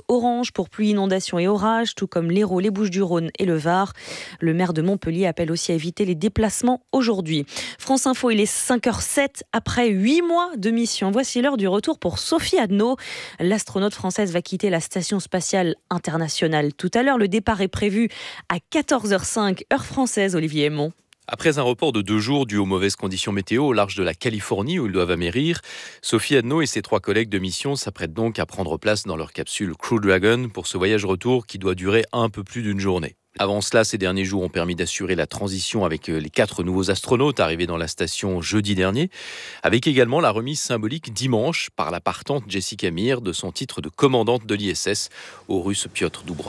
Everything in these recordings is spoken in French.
orange pour pluie, inondations et orages, tout comme l'Hérault, les Bouches-du-Rhône et le Var. Le maire de Montpellier appelle aussi à éviter les déplacements aujourd'hui. France Info, il est 5h07 après 8 mois de mission. Voici l'heure du retour pour Sophie Adno. L'astronaute française va quitter la Station spatiale internationale tout à l'heure. Le départ est prévu à 14h05, heure française, Olivier Aymon. Après un report de 2 jours dû aux mauvaises conditions météo au large de la Californie où ils doivent amérir, Sophie Adno et ses 3 collègues de mission s'apprêtent donc à prendre place dans leur capsule Crew Dragon pour ce voyage retour qui doit durer un peu plus d'une journée. Avant cela, ces derniers jours ont permis d'assurer la transition avec les 4 nouveaux astronautes arrivés dans la station jeudi dernier, avec également la remise symbolique dimanche par la partante Jessica Meir de son titre de commandante de l'ISS au Russe Piotr Doubrov.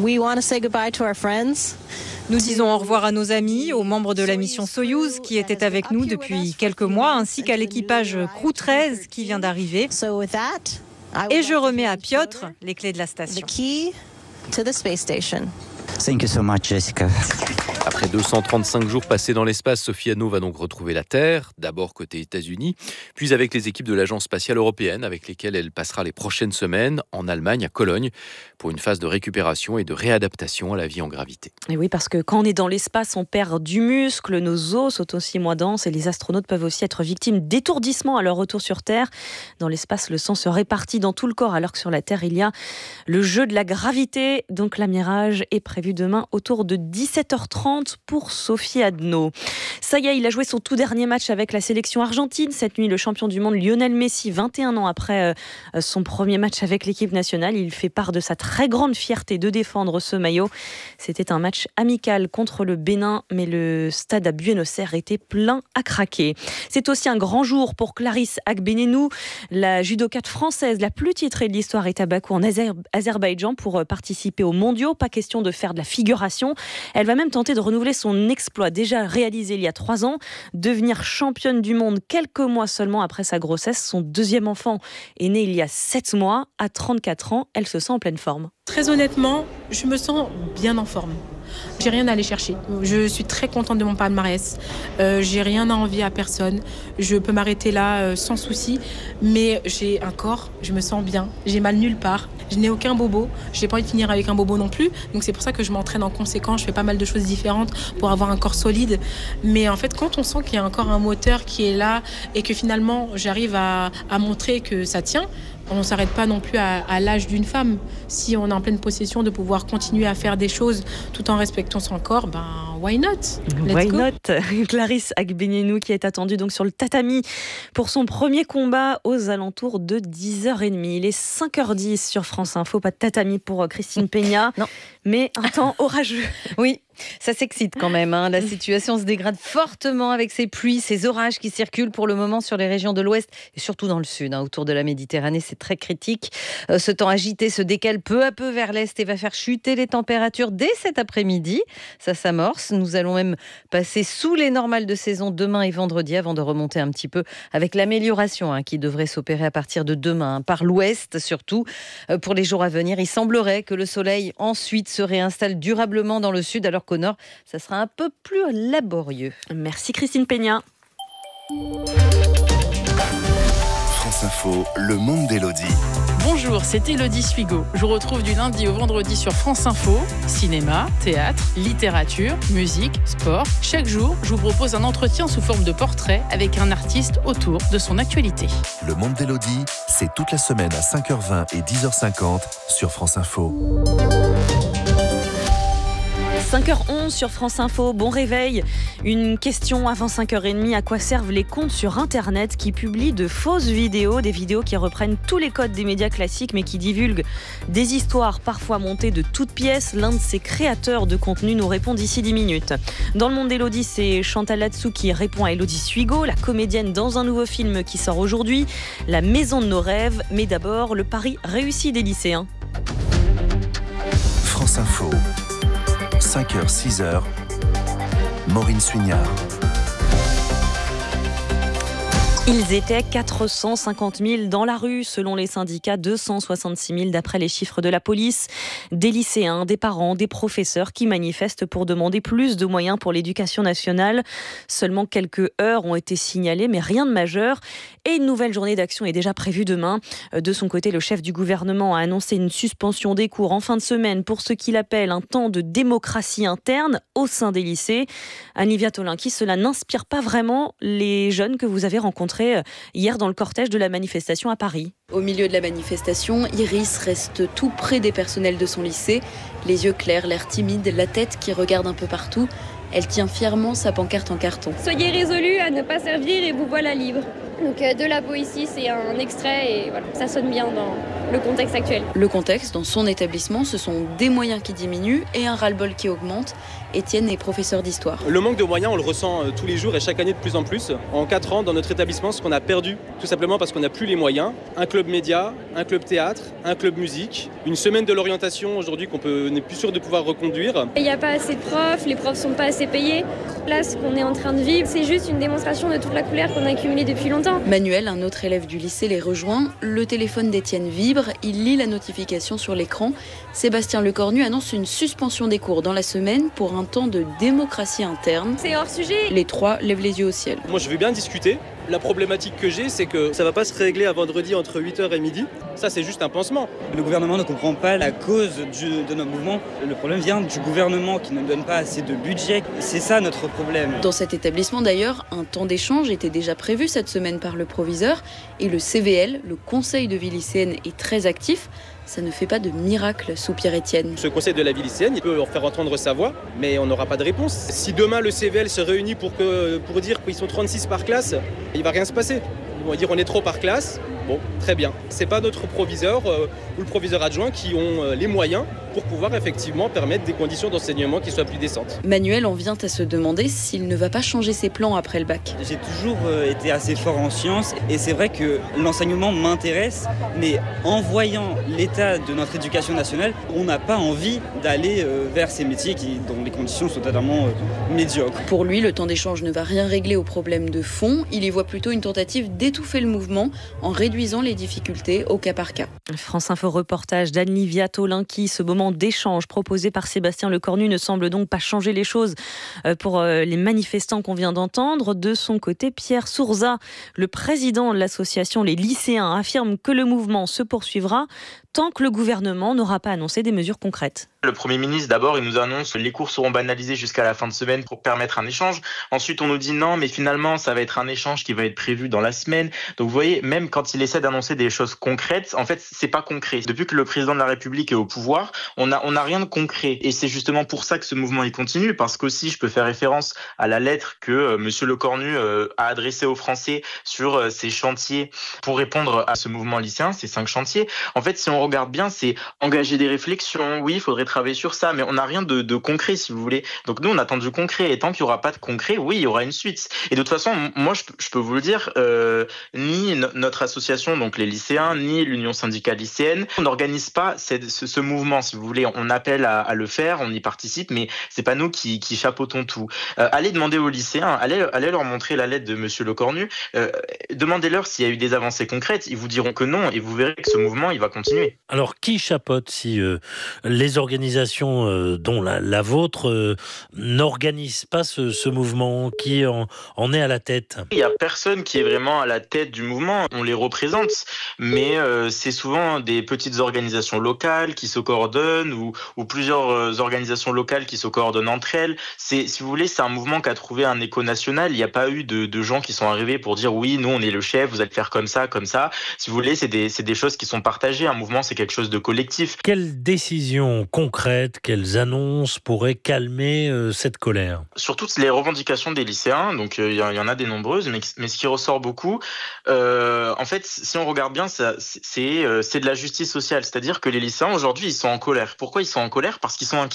Nous disons au revoir à nos amis, aux membres de la mission Soyouz qui étaient avec nous depuis quelques mois, ainsi qu'à l'équipage Crew 13 qui vient d'arriver. Et je remets à Piotr les clés de la station. Thank you so much, Jessica. Après 235 jours passés dans l'espace, Sophie Adno va donc retrouver la Terre, d'abord côté États-Unis, puis avec les équipes de l'Agence spatiale européenne, avec lesquelles elle passera les prochaines semaines en Allemagne, à Cologne, pour une phase de récupération et de réadaptation à la vie en gravité. Et oui, parce que quand on est dans l'espace, on perd du muscle, nos os sont aussi moins denses et les astronautes peuvent aussi être victimes d'étourdissement à leur retour sur Terre. Dans l'espace, le sang se répartit dans tout le corps, alors que sur la Terre, il y a le jeu de la gravité. Donc l'amirage est prévu demain autour de 17h30 pour Sophie Adno. Ça y est, il a joué son tout dernier match avec la sélection argentine. Cette nuit, le champion du monde Lionel Messi, 21 ans après son premier match avec l'équipe nationale, il fait part de sa très grande fierté de défendre ce maillot. C'était un match amical contre le Bénin, mais le stade à Buenos Aires était plein à craquer. C'est aussi un grand jour pour Clarisse Agbenienou. La judokate française la plus titrée de l'histoire est à Bakou en Azerbaïdjan pour participer aux mondiaux. Pas question de faire de la figuration. Elle va même tenter de renouveler son exploit déjà réalisé il y a 3 ans, devenir championne du monde quelques mois seulement après sa grossesse. Son deuxième enfant est né il y a 7 mois. À 34 ans, elle se sent en pleine forme. Très honnêtement, je me sens bien en forme. J'ai rien à aller chercher. Je suis très contente de mon palmarès. J'ai rien à envier à personne. Je peux m'arrêter là sans souci. Mais j'ai un corps, je me sens bien. J'ai mal nulle part. Je n'ai aucun bobo. Je n'ai pas envie de finir avec un bobo non plus. Donc c'est pour ça que je m'entraîne en conséquence. Je fais pas mal de choses différentes pour avoir un corps solide. Mais en fait, quand on sent qu'il y a encore un moteur qui est là et que finalement j'arrive à montrer que ça tient, on ne s'arrête pas non plus à l'âge d'une femme. Si on est en pleine possession de pouvoir continuer à faire des choses tout en respectant son corps, ben why not? Why not? Clarisse Agbenienou qui est attendue donc sur le tatami pour son premier combat aux alentours de 10h30. Il est 5h10 sur France Info. Pas de tatami pour Christine Peña, Non. Mais un temps orageux. Oui, ça s'excite quand même. La situation se dégrade fortement avec ces pluies, ces orages qui circulent pour le moment sur les régions de l'Ouest et surtout dans le Sud. Autour de la Méditerranée, c'est très critique. Ce temps agité se décale peu à peu vers l'Est et va faire chuter les températures dès cet après-midi. Ça s'amorce. Nous allons même passer sous les normales de saison demain et vendredi avant de remonter un petit peu avec l'amélioration qui devrait s'opérer à partir de demain. Par l'Ouest surtout. Pour les jours à venir, il semblerait que le soleil ensuite se réinstalle durablement dans le Sud alors qu'au Nord, ça sera un peu plus laborieux. Merci Christine Peña. France Info, le monde d'Élodie. Bonjour, c'est Élodie Suigo. Je vous retrouve du lundi au vendredi sur France Info. Cinéma, théâtre, littérature, musique, sport. Chaque jour, je vous propose un entretien sous forme de portrait avec un artiste autour de son actualité. Le monde d'Élodie, c'est toute la semaine à 5h20 et 10h50 sur France Info. 5h11 sur France Info, bon réveil. Une question avant 5h30, à quoi servent les comptes sur Internet qui publient de fausses vidéos, des vidéos qui reprennent tous les codes des médias classiques mais qui divulguent des histoires parfois montées de toutes pièces? L'un de ces créateurs de contenu nous répond d'ici 10 minutes. Dans le monde d'Élodie, c'est Chantal Latsou qui répond à Élodie Suigo, la comédienne dans un nouveau film qui sort aujourd'hui, La maison de nos rêves. Mais d'abord, le pari réussi des lycéens. France Info. 5h, 6h, Maureen Suignard. Ils étaient 450 000 dans la rue, selon les syndicats, 266 000 d'après les chiffres de la police. Des lycéens, des parents, des professeurs qui manifestent pour demander plus de moyens pour l'éducation nationale. Seulement quelques heurts ont été signalés, mais rien de majeur. Et une nouvelle journée d'action est déjà prévue demain. De son côté, le chef du gouvernement a annoncé une suspension des cours en fin de semaine pour ce qu'il appelle un temps de démocratie interne au sein des lycées. Anivia Tolinki, cela n'inspire pas vraiment les jeunes que vous avez rencontrés hier dans le cortège de la manifestation à Paris. Au milieu de la manifestation, Iris reste tout près des personnels de son lycée, les yeux clairs, l'air timide, la tête qui regarde un peu partout. Elle tient fièrement sa pancarte en carton. Soyez résolus à ne pas servir et vous voilà libre. Donc de la poésie, c'est un extrait et voilà, ça sonne bien dans le contexte actuel. Le contexte, dans son établissement, ce sont des moyens qui diminuent et un ras-le-bol qui augmente. Étienne est professeur d'histoire. Le manque de moyens, on le ressent tous les jours et chaque année de plus en plus. En 4 ans, dans notre établissement, ce qu'on a perdu, tout simplement parce qu'on n'a plus les moyens. Un club média, un club théâtre, un club musique, une semaine de l'orientation aujourd'hui qu'on n'est plus sûr de pouvoir reconduire. Il n'y a pas assez de profs, les profs ne sont pas assez payés. Là, ce qu'on est en train de vivre, c'est juste une démonstration de toute la colère qu'on a accumulée depuis longtemps. Manuel, un autre élève du lycée, les rejoint. Le téléphone d'Étienne vibre, il lit la notification sur l'écran. Sébastien Lecornu annonce une suspension des cours dans la semaine pour un temps de démocratie interne. C'est hors sujet. Les trois lèvent les yeux au ciel. Moi, je veux bien discuter. La problématique que j'ai, c'est que ça ne va pas se régler à vendredi entre 8h et midi. Ça, c'est juste un pansement. Le gouvernement ne comprend pas la cause de notre mouvement. Le problème vient du gouvernement qui ne donne pas assez de budget. C'est ça notre problème. Dans cet établissement, d'ailleurs, un temps d'échange était déjà prévu cette semaine par le proviseur. Et le CVL, le Conseil de vie lycéenne, est très actif. Ça ne fait pas de miracle, soupire Étienne. Ce conseil de la vie lycéenne, il peut leur faire entendre sa voix, mais on n'aura pas de réponse. Si demain le CVL se réunit pour dire qu'ils sont 36 par classe, il ne va rien se passer. Ils vont dire on est trop par classe. Bon, très bien. C'est pas notre proviseur ou le proviseur adjoint qui ont les moyens pour pouvoir effectivement permettre des conditions d'enseignement qui soient plus décentes. Manuel en vient à se demander s'il ne va pas changer ses plans après le bac. J'ai toujours été assez fort en sciences et c'est vrai que l'enseignement m'intéresse, mais en voyant l'état de notre éducation nationale, on n'a pas envie d'aller vers ces métiers dont les conditions sont totalement médiocres. Pour lui, le temps d'échange ne va rien régler aux problèmes de fond. Il y voit plutôt une tentative d'étouffer le mouvement en réduisant les difficultés au cas par cas. France Info reportage d'Anivia Tolinki. Ce moment d'échange proposé par Sébastien Lecornu ne semble donc pas changer les choses pour les manifestants qu'on vient d'entendre. De son côté, Pierre Sourza, le président de l'association Les Lycéens, affirme que le mouvement se poursuivra tant que le gouvernement n'aura pas annoncé des mesures concrètes. Le Premier ministre, d'abord, il nous annonce que les cours seront banalisés jusqu'à la fin de semaine pour permettre un échange. Ensuite, on nous dit non, mais finalement, ça va être un échange qui va être prévu dans la semaine. Donc, vous voyez, même quand il essaie d'annoncer des choses concrètes, en fait, c'est pas concret. Depuis que le président de la République est au pouvoir, on n'a rien de concret. Et c'est justement pour ça que ce mouvement, il continue. Parce qu'aussi, je peux faire référence à la lettre que Monsieur Lecornu a adressée aux Français sur ces chantiers pour répondre à ce mouvement lycéen, ces 5 chantiers. En fait, si on regarde bien, c'est engager des réflexions. Oui, il faudrait travailler sur ça, mais on n'a rien de concret, si vous voulez. Donc nous, on attend du concret. Et tant qu'il n'y aura pas de concret, oui, il y aura une suite. Et de toute façon, moi, je peux vous le dire, ni notre association, donc les lycéens, ni l'Union syndicale lycéenne, on n'organise pas ce mouvement, si vous voulez. On appelle à le faire, on y participe, mais c'est pas nous qui chapeautons tout. Allez demander aux lycéens, allez leur montrer la lettre de Monsieur Lecornu, demandez-leur s'il y a eu des avancées concrètes. Ils vous diront que non, et vous verrez que ce mouvement, il va continuer. Alors, qui chapeaute si les organisations dont la vôtre n'organisent pas ce mouvement? Qui en est à la tête? Il n'y a personne qui est vraiment à la tête du mouvement. On les représente, mais c'est souvent des petites organisations locales qui se coordonnent ou plusieurs organisations locales qui se coordonnent entre elles. Si vous voulez, c'est un mouvement qui a trouvé un écho national. Il n'y a pas eu de gens qui sont arrivés pour dire oui, nous on est le chef, vous allez faire comme ça, comme ça. Si vous voulez, c'est des choses qui sont partagées. Un mouvement, c'est quelque chose de collectif. Quelles décisions concrètes, quelles annonces pourraient calmer cette colère? Sur toutes les revendications des lycéens, donc il y en a des nombreuses, mais ce qui ressort beaucoup, en fait, si on regarde bien, c'est de la justice sociale. C'est-à-dire que les lycéens, aujourd'hui, ils sont en colère. Pourquoi ils sont en colère? Parce qu'ils sont inquiets.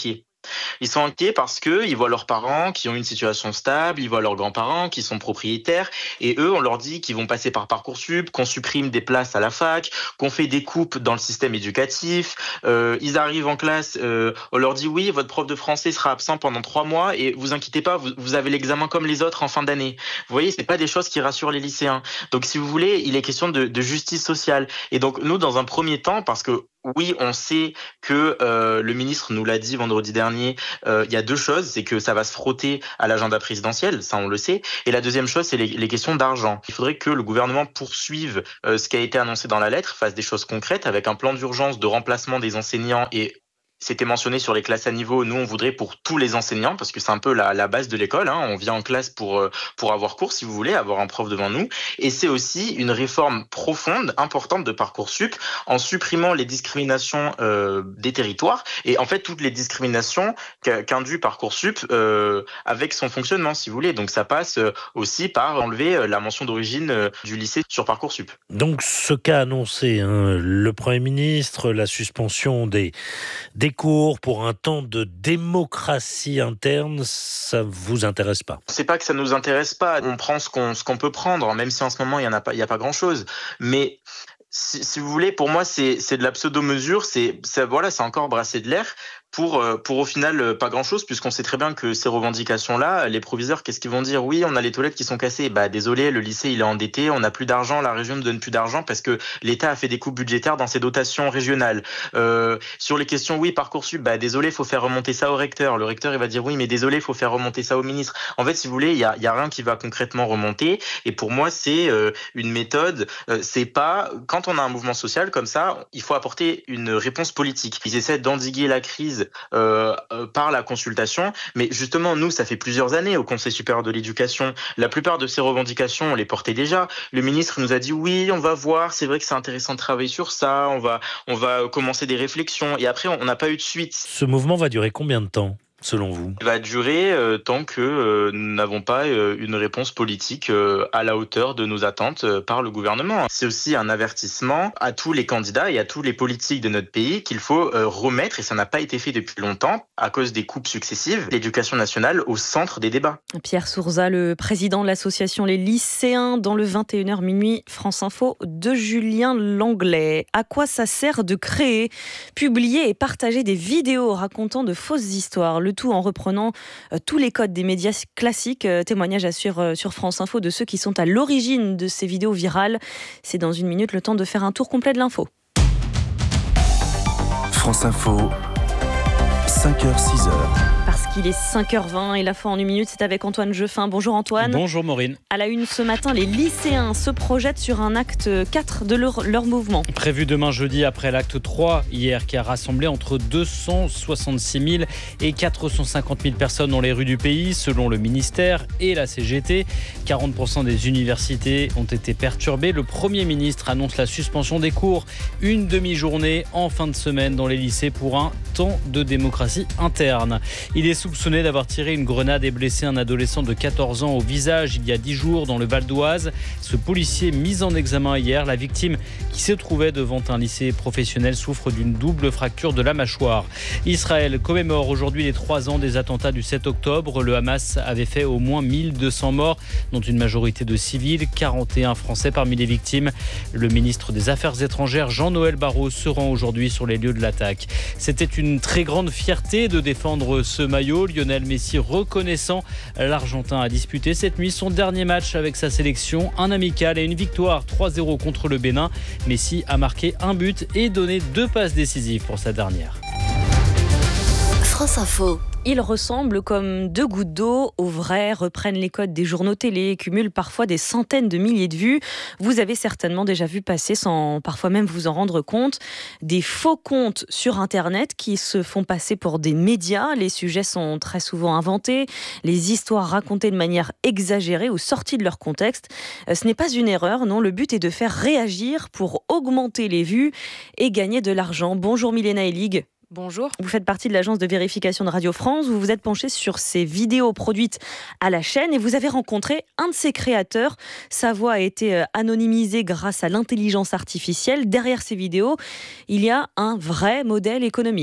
Ils sont inquiets parce qu'ils voient leurs parents qui ont une situation stable, ils voient leurs grands-parents qui sont propriétaires, et eux, on leur dit qu'ils vont passer par Parcoursup, qu'on supprime des places à la fac, qu'on fait des coupes dans le système éducatif. Ils arrivent en classe, on leur dit oui, votre prof de français sera absent pendant 3 mois, et vous inquiétez pas, vous avez l'examen comme les autres en fin d'année. Vous voyez, c'est pas des choses qui rassurent les lycéens. Donc, si vous voulez, il est question de justice sociale. Et donc, nous, dans un premier temps, parce que oui, on sait que le ministre nous l'a dit vendredi dernier, il y a 2 choses, c'est que ça va se frotter à l'agenda présidentiel, ça on le sait, et la deuxième chose, c'est les questions d'argent. Il faudrait que le gouvernement poursuive ce qui a été annoncé dans la lettre, fasse des choses concrètes avec un plan d'urgence de remplacement des enseignants, et c'était mentionné sur les classes à niveau. Nous, on voudrait pour tous les enseignants, parce que c'est un peu la base de l'école. On vient en classe pour avoir cours, si vous voulez, avoir un prof devant nous. Et c'est aussi une réforme profonde, importante de Parcoursup, en supprimant les discriminations des territoires et en fait toutes les discriminations qu'induit Parcoursup avec son fonctionnement, si vous voulez. Donc ça passe aussi par enlever la mention d'origine du lycée sur Parcoursup. Donc ce qu'a annoncé le Premier ministre, la suspension des cours pour un temps de démocratie interne, ça vous intéresse pas? C'est pas que ça nous intéresse pas. On prend ce qu'on peut prendre, même si en ce moment il y a pas grand chose. Mais si vous voulez, pour moi c'est de la pseudo-mesure. C'est encore brasser de l'air. Pour au final pas grand-chose, puisqu'on sait très bien que ces revendications-là, les proviseurs, qu'est-ce qu'ils vont dire? Oui, on a les toilettes qui sont cassées. Désolé, le lycée il est endetté, on n'a plus d'argent, la région ne donne plus d'argent parce que l'État a fait des coupes budgétaires dans ses dotations régionales. Sur les questions, oui, Parcoursup, désolé, faut faire remonter ça au recteur. Le recteur il va dire oui, mais désolé, faut faire remonter ça au ministre. En fait, si vous voulez, il y a rien qui va concrètement remonter. Et pour moi, c'est une méthode. C'est pas quand on a un mouvement social comme ça, il faut apporter une réponse politique. Ils essaient d'endiguer la crise par la consultation, mais justement nous ça fait plusieurs années au Conseil supérieur de l'éducation, la plupart de ces revendications on les portait déjà. Le ministre nous a dit oui, on va voir, c'est vrai que c'est intéressant de travailler sur ça, on va commencer des réflexions, et après on n'a pas eu de suite. Ce mouvement va durer combien de temps, selon vous? Il va durer tant que nous n'avons pas une réponse politique à la hauteur de nos attentes par le gouvernement. C'est aussi un avertissement à tous les candidats et à tous les politiques de notre pays qu'il faut remettre, et ça n'a pas été fait depuis longtemps, à cause des coupes successives, l'éducation nationale au centre des débats. Pierre Sourza, le président de l'association Les Lycéens, dans le 21h minuit, France Info de Julien Langlais. À quoi ça sert de créer, publier et partager des vidéos racontant de fausses histoires? Le tout en reprenant tous les codes des médias classiques. Témoignage à suivre sur France Info de ceux qui sont à l'origine de ces vidéos virales. C'est dans 1 minute, le temps de faire un tour complet de l'info. France Info, 5h, 6h. Parce qu'il est 5h20 et la fin en 1 minute, c'est avec Antoine Jeuffin. Bonjour Antoine. Bonjour Maureen. À la une ce matin, les lycéens se projettent sur un acte 4 de leur mouvement. Prévu demain jeudi après l'acte 3 hier qui a rassemblé entre 266 000 et 450 000 personnes dans les rues du pays selon le ministère et la CGT. 40% des universités ont été perturbées. Le Premier ministre annonce la suspension des cours. Une demi-journée en fin de semaine dans les lycées pour un temps de démocratie interne. Il est soupçonné d'avoir tiré une grenade et blessé un adolescent de 14 ans au visage il y a 10 jours dans le Val d'Oise. Ce policier mis en examen hier, la victime qui se trouvait devant un lycée professionnel souffre d'une double fracture de la mâchoire. Israël commémore aujourd'hui les 3 ans des attentats du 7 octobre. Le Hamas avait fait au moins 1200 morts, dont une majorité de civils, 41 Français parmi les victimes. Le ministre des Affaires étrangères, Jean-Noël Barrot, se rend aujourd'hui sur les lieux de l'attaque. C'était une très grande fierté de défendre ce maillot. Lionel Messi reconnaissant, l'Argentin a disputé cette nuit son dernier match avec sa sélection, un amical et une victoire 3-0 contre le Bénin. Messi a marqué un but et donné 2 passes décisives pour sa dernière. France Info. Ils ressemblent comme 2 gouttes d'eau au vrai, reprennent les codes des journaux télé et cumulent parfois des centaines de milliers de vues. Vous avez certainement déjà vu passer, sans parfois même vous en rendre compte, des faux comptes sur Internet qui se font passer pour des médias. Les sujets sont très souvent inventés, les histoires racontées de manière exagérée ou sorties de leur contexte. Ce n'est pas une erreur, non, le but est de faire réagir pour augmenter les vues et gagner de l'argent. Bonjour Milena Elig. Bonjour. Vous faites partie de l'agence de vérification de Radio France. Vous vous êtes penché sur ces vidéos produites à la chaîne et vous avez rencontré un de ses créateurs. Sa voix a été anonymisée grâce à l'intelligence artificielle. Derrière ces vidéos, il y a un vrai modèle économique.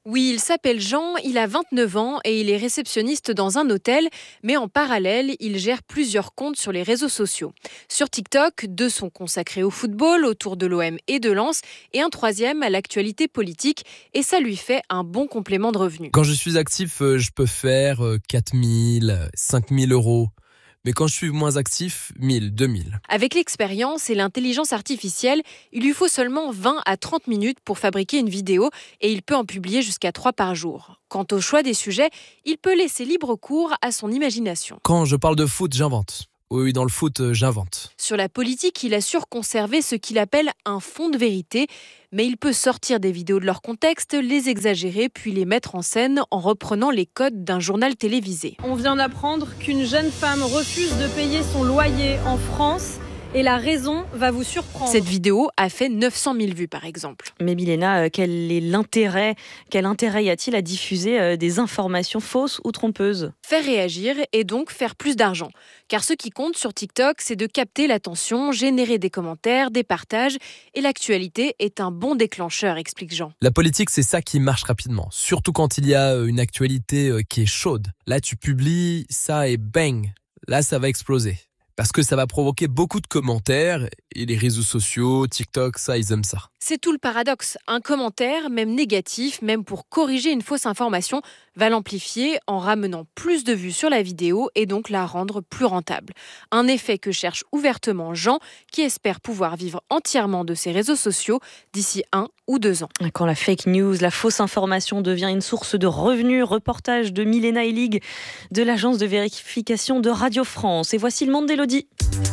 Oui, il s'appelle Jean, il a 29 ans et il est réceptionniste dans un hôtel, mais en parallèle, il gère plusieurs comptes sur les réseaux sociaux. Sur TikTok, 2 sont consacrés au football, autour de l'OM et de Lens, et un 3e à l'actualité politique, et ça lui fait un bon complément de revenus. Quand je suis actif, je peux faire 4 000, 5 000 euros. Mais quand je suis moins actif, 1000, 2000. Avec l'expérience et l'intelligence artificielle, il lui faut seulement 20 à 30 minutes pour fabriquer une vidéo et il peut en publier jusqu'à 3 par jour. Quant au choix des sujets, il peut laisser libre cours à son imagination. Quand je parle de foot, j'invente. Oui, dans le foot, j'invente. Sur la politique, il assure conserver ce qu'il appelle un fond de vérité, mais il peut sortir des vidéos de leur contexte, les exagérer, puis les mettre en scène en reprenant les codes d'un journal télévisé. On vient d'apprendre qu'une jeune femme refuse de payer son loyer en France. Et la raison va vous surprendre. Cette vidéo a fait 900 000 vues, par exemple. Mais Milena, quel intérêt y a-t-il à diffuser des informations fausses ou trompeuses ? Faire réagir et donc faire plus d'argent. Car ce qui compte sur TikTok, c'est de capter l'attention, générer des commentaires, des partages. Et l'actualité est un bon déclencheur, explique Jean. La politique, c'est ça qui marche rapidement. Surtout quand il y a une actualité qui est chaude. Là, tu publies ça et bang, là, ça va exploser. Parce que ça va provoquer beaucoup de commentaires et les réseaux sociaux, TikTok, ça, ils aiment ça. C'est tout le paradoxe. Un commentaire, même négatif, même pour corriger une fausse information, va l'amplifier en ramenant plus de vues sur la vidéo et donc la rendre plus rentable. Un effet que cherche ouvertement Jean, qui espère pouvoir vivre entièrement de ses réseaux sociaux d'ici 1 ou 2 ans. Quand la fake news, la fausse information devient une source de revenus, reportage de Milena Illig de l'agence de vérification de Radio France. Et voici le monde d'Élodie.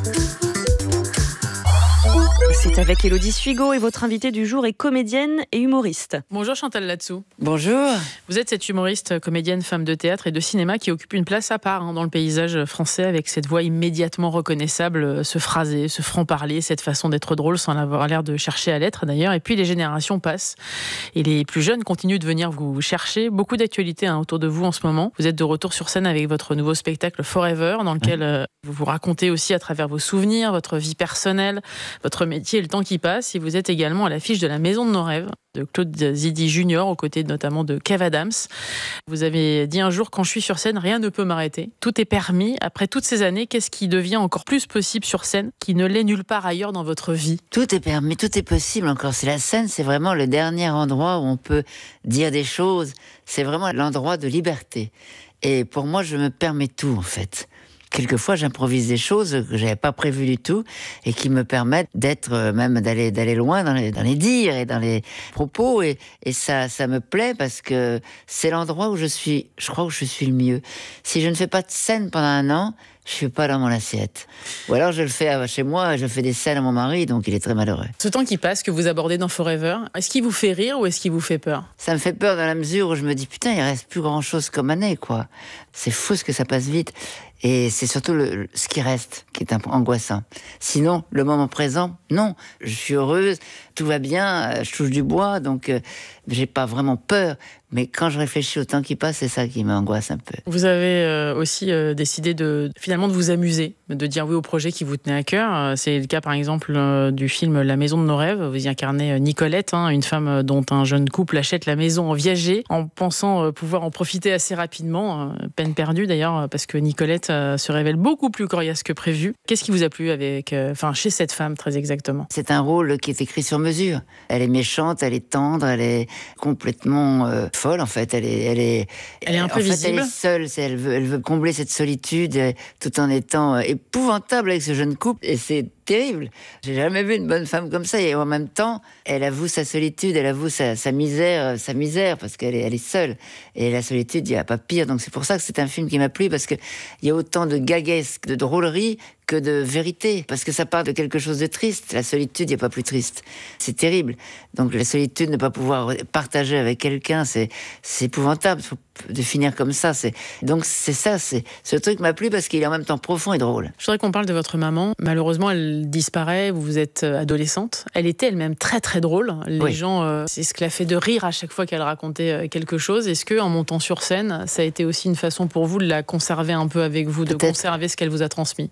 C'est avec Élodie Suigo et votre invitée du jour est comédienne et humoriste. Bonjour Chantal Latsou. Bonjour. Vous êtes cette humoriste, comédienne, femme de théâtre et de cinéma qui occupe une place à part dans le paysage français avec cette voix immédiatement reconnaissable, ce phrasé, ce franc-parler, cette façon d'être drôle sans avoir l'air de chercher à l'être d'ailleurs. Et puis les générations passent et les plus jeunes continuent de venir vous chercher. Beaucoup d'actualités autour de vous en ce moment. Vous êtes de retour sur scène avec votre nouveau spectacle Forever dans lequel vous vous racontez aussi à travers vos souvenirs, votre vie personnelle, votre métier et le temps qui passe. Et vous êtes également à l'affiche de La Maison de nos rêves de Claude Zidi Junior, aux côtés notamment de Kev Adams. Vous avez dit un jour, quand je suis sur scène, rien ne peut m'arrêter. Tout est permis. Après toutes ces années, qu'est-ce qui devient encore plus possible sur scène, qui ne l'est nulle part ailleurs dans votre vie ? Tout est permis, tout est possible encore. C'est la scène, c'est vraiment le dernier endroit où on peut dire des choses. C'est vraiment l'endroit de liberté. Et pour moi, je me permets tout, en fait. Quelquefois, j'improvise des choses que j'avais pas prévues du tout et qui me permettent d'être, même d'aller loin dans les dires et dans les propos. Et ça me plaît parce que c'est l'endroit où je crois où je suis le mieux. Si je ne fais pas de scène pendant 1 an, je suis pas dans mon assiette. Ou alors je le fais chez moi, je fais des scènes à mon mari, donc il est très malheureux. Ce temps qui passe, que vous abordez dans Forever, est-ce qu'il vous fait rire ou est-ce qu'il vous fait peur ? Ça me fait peur dans la mesure où je me dis, putain, il reste plus grand-chose comme année, quoi. C'est fou ce que ça passe vite. Et c'est surtout ce qui reste qui est un peu angoissant. Sinon, le moment présent, non. Je suis heureuse, tout va bien, je touche du bois, donc j'ai pas vraiment peur. Mais quand je réfléchis au temps qui passe, c'est ça qui m'angoisse un peu. Vous avez aussi décidé finalement de vous amuser, de dire oui au projet qui vous tenait à cœur. C'est le cas par exemple du film La Maison de nos rêves. Vous y incarnez Nicolette, une femme dont un jeune couple achète la maison en viager, en pensant pouvoir en profiter assez rapidement. Peine perdue d'ailleurs, parce que Nicolette se révèle beaucoup plus coriace que prévu. Qu'est-ce qui vous a plu chez cette femme très exactement ? C'est un rôle qui est écrit sur mesure. Elle est méchante, elle est tendre, elle est complètement folle en fait. Elle est imprévisible. En fait, elle est seule. Elle veut combler cette solitude tout en étant épouvantable avec ce jeune couple. Et c'est terrible. J'ai jamais vu une bonne femme comme ça. Et en même temps, elle avoue sa solitude, elle avoue sa misère, parce qu'elle est seule. Et la solitude, il n'y a pas pire. Donc c'est pour ça que c'est un film qui m'a plu, parce qu'il y a autant de gaguesque, de drôlerie que de vérité. Parce que ça part de quelque chose de triste. La solitude, il n'y a pas plus triste. C'est terrible. Donc la solitude, ne pas pouvoir partager avec quelqu'un, c'est épouvantable de finir comme ça. Donc c'est ça, ce truc m'a plu parce qu'il est en même temps profond et drôle. Je voudrais qu'on parle de votre maman. Malheureusement, elle disparaît, vous êtes adolescente. Elle était elle-même très très drôle. Les gens, c'est ce qui l'a fait de rire à chaque fois qu'elle racontait quelque chose. Est-ce qu'en montant sur scène, ça a été aussi une façon pour vous de la conserver un peu avec vous, de conserver ce qu'elle vous a transmis ? Exactement.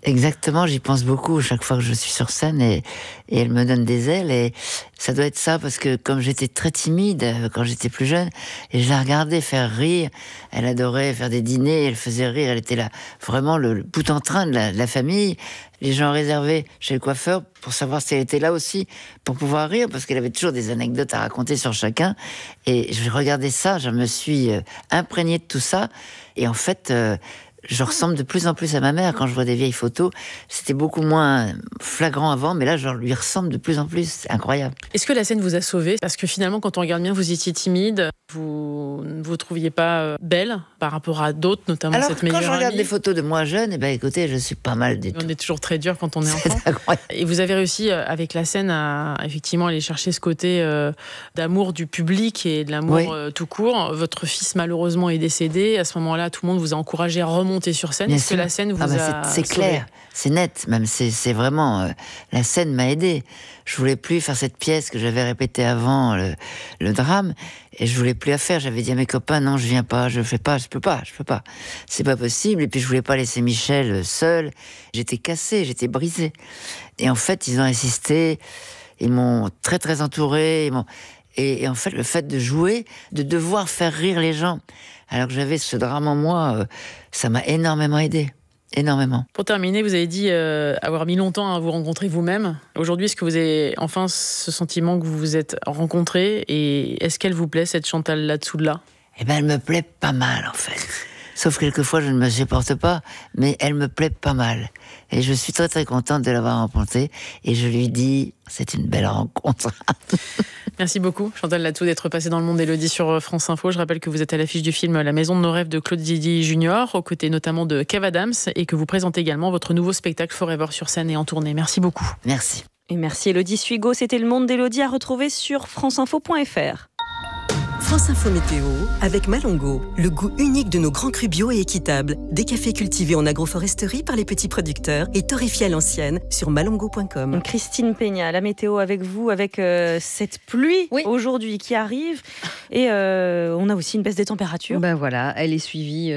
justement, j'y pense beaucoup chaque fois que je suis sur scène et elle me donne des ailes. Et ça doit être ça, parce que comme j'étais très timide quand j'étais plus jeune, et je la regardais faire rire, elle adorait faire des dîners, elle faisait rire, elle était là vraiment le bout en train de la famille. Les gens réservaient chez le coiffeur pour savoir si elle était là aussi, pour pouvoir rire, parce qu'elle avait toujours des anecdotes à raconter sur chacun. Et je regardais ça, je me suis imprégnée de tout ça. Et en fait, je ressemble de plus en plus à ma mère. Quand je vois des vieilles photos, c'était beaucoup moins flagrant avant, mais là, je lui ressemble de plus en plus. C'est incroyable. Est-ce que la scène vous a sauvé? Parce que finalement, quand on regarde bien, vous étiez timide, vous ne vous trouviez pas belle par rapport à d'autres, notamment alors, cette meilleure amie. Alors, quand je regarde des photos de moi jeune, écoutez, je suis pas mal du tout. On est toujours très dur quand on est enfant. Et vous avez réussi, avec la scène, à effectivement aller chercher ce côté d'amour du public et de l'amour tout court. Votre fils, malheureusement, est décédé. À ce moment-là, tout le monde vous a encouragé à remonter sur scène. Est-ce que la scène vous a c'est clair, c'est net, même c'est vraiment la scène m'a aidé. Je voulais plus faire cette pièce que j'avais répétée avant le drame, et je voulais plus la faire. J'avais dit à mes copains, non, je viens pas, je fais pas, je peux pas, c'est pas possible. Et puis je voulais pas laisser Michel seul. J'étais cassée, j'étais brisée. Et en fait, ils ont insisté, ils m'ont très très entourée, et en fait, le fait de jouer, de devoir faire rire les gens, alors que j'avais ce drame en moi, ça m'a énormément aidé. Énormément. Pour terminer, vous avez dit avoir mis longtemps à vous rencontrer vous-même. Aujourd'hui, est-ce que vous avez enfin ce sentiment que vous vous êtes rencontré, et est-ce qu'elle vous plaît, cette Chantal là-dessous-là? Eh ben, elle me plaît pas mal, en fait. Sauf quelquefois, je ne me supporte pas, mais elle me plaît pas mal. Et je suis très très contente de l'avoir rencontrée. Et je lui dis, c'est une belle rencontre. Merci beaucoup, Chantal Latsou, d'être passée dans le monde d'Élodie sur France Info. Je rappelle que vous êtes à l'affiche du film La Maison de nos rêves de Claude Zidi Junior, aux côtés notamment de Kev Adams, et que vous présentez également votre nouveau spectacle Forever sur scène et en tournée. Merci beaucoup. Merci. Et merci Élodie Suigo. C'était Le Monde d'Élodie à retrouver sur franceinfo.fr. France Info Météo avec Malongo, le goût unique de nos grands crus bio et équitables. Des cafés cultivés en agroforesterie par les petits producteurs et torréfiés à l'ancienne sur malongo.com. Christine Peña, la météo avec vous, avec cette pluie aujourd'hui qui arrive. Et on a aussi une baisse des températures. Ben voilà, elle est suivie,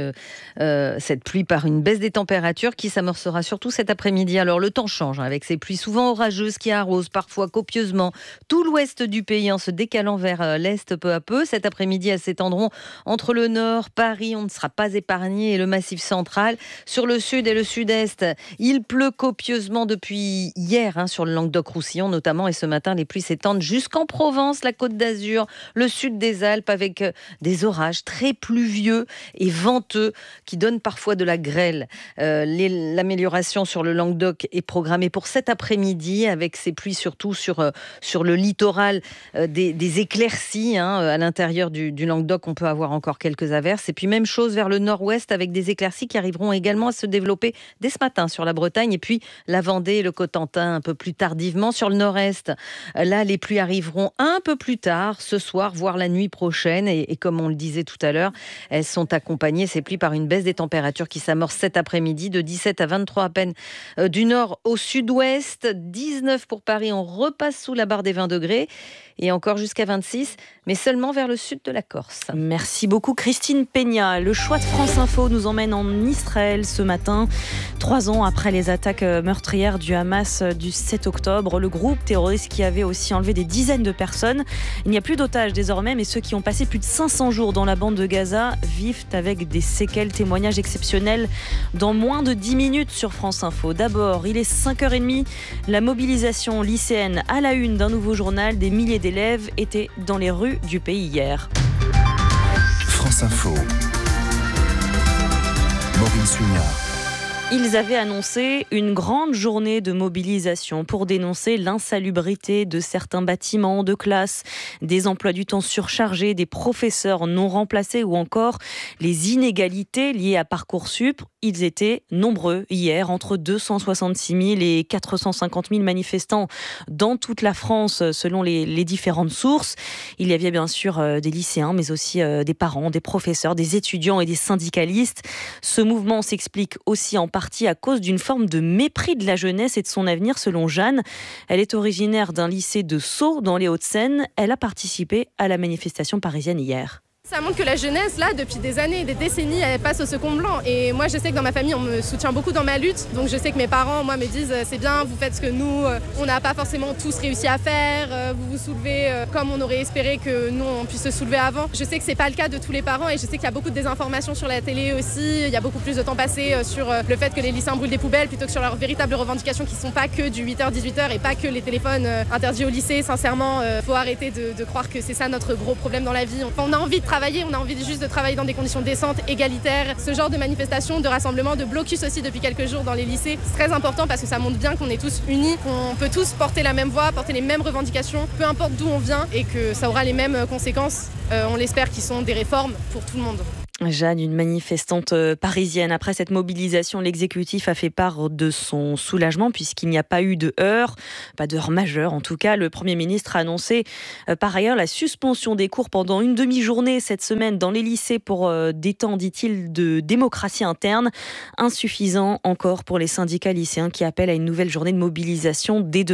cette pluie, par une baisse des températures qui s'amorcera surtout cet après-midi. Alors le temps change avec ces pluies souvent orageuses qui arrosent parfois copieusement tout l'ouest du pays en se décalant vers l'est peu à peu. Cet après-midi, elles s'étendront entre le nord, Paris, on ne sera pas épargné, et le massif central. Sur le sud et le sud-est, il pleut copieusement depuis hier sur le Languedoc-Roussillon notamment, et ce matin, les pluies s'étendent jusqu'en Provence, la Côte d'Azur, le sud des Alpes, avec des orages très pluvieux et venteux qui donnent parfois de la grêle. L'amélioration sur le Languedoc est programmée pour cet après-midi, avec ces pluies surtout sur le littoral, des éclaircies à l'intérieur du Languedoc. On peut avoir encore quelques averses, et puis même chose vers le nord-ouest avec des éclaircies qui arriveront également à se développer dès ce matin sur la Bretagne, et puis la Vendée et le Cotentin un peu plus tardivement. Sur le nord-est, là les pluies arriveront un peu plus tard ce soir, voire la nuit prochaine, et comme on le disait tout à l'heure, elles sont accompagnées, ces pluies, par une baisse des températures qui s'amorce cet après-midi de 17 à 23 à peine du nord au sud-ouest, 19 pour Paris, on repasse sous la barre des 20 degrés, et encore jusqu'à 26, mais seulement vers le sud de la Corse. Merci beaucoup Christine Peña. Le choix de France Info nous emmène en Israël ce matin. 3 ans après les attaques meurtrières du Hamas du 7 octobre, le groupe terroriste qui avait aussi enlevé des dizaines de personnes. Il n'y a plus d'otages désormais, mais ceux qui ont passé plus de 500 jours dans la bande de Gaza vivent avec des séquelles. Témoignages exceptionnels dans moins de 10 minutes sur France Info. D'abord, il est 5h30. La mobilisation lycéenne à la une d'un nouveau journal. Des milliers d'élèves étaient dans les rues du pays hier. France Info. Maureen Suignard. Ils avaient annoncé une grande journée de mobilisation pour dénoncer l'insalubrité de certains bâtiments de classe, des emplois du temps surchargés, des professeurs non remplacés ou encore les inégalités liées à Parcoursup. Ils étaient nombreux hier, entre 266 000 et 450 000 manifestants dans toute la France selon les différentes sources. Il y avait bien sûr des lycéens, mais aussi des parents, des professeurs, des étudiants et des syndicalistes. Ce mouvement s'explique aussi en partie à cause d'une forme de mépris de la jeunesse et de son avenir, selon Jeanne. Elle est originaire d'un lycée de Sceaux, dans les Hauts-de-Seine. Elle a participé à la manifestation parisienne hier. Ça montre que la jeunesse, là, depuis des années, des décennies, elle passe au second plan. Et moi, je sais que dans ma famille, on me soutient beaucoup dans ma lutte. Donc, je sais que mes parents, moi, me disent c'est bien, vous faites ce que nous, on n'a pas forcément tous réussi à faire. Vous vous soulevez comme on aurait espéré que nous, on puisse se soulever avant. Je sais que c'est pas le cas de tous les parents et je sais qu'il y a beaucoup de désinformation sur la télé aussi. Il y a beaucoup plus de temps passé sur le fait que les lycéens brûlent des poubelles plutôt que sur leurs véritables revendications qui sont pas que du 8h-18h et pas que les téléphones interdits au lycée. Sincèrement, faut arrêter de croire que c'est ça notre gros problème dans la vie. Enfin, on a envie de travailler, on a envie juste de travailler dans des conditions décentes, égalitaires. Ce genre de manifestation, de rassemblement, de blocus aussi depuis quelques jours dans les lycées, c'est très important parce que ça montre bien qu'on est tous unis, qu'on peut tous porter la même voix, porter les mêmes revendications, peu importe d'où on vient et que ça aura les mêmes conséquences, on l'espère, qui sont des réformes pour tout le monde. Jeanne, une manifestante parisienne. Après cette mobilisation, l'exécutif a fait part de son soulagement puisqu'il n'y a pas eu de heurts, pas d'heurts majeures en tout cas. Le Premier ministre a annoncé par ailleurs la suspension des cours pendant une demi-journée cette semaine dans les lycées pour des temps, dit-il, de démocratie interne. Insuffisant encore pour les syndicats lycéens qui appellent à une nouvelle journée de mobilisation dès demain.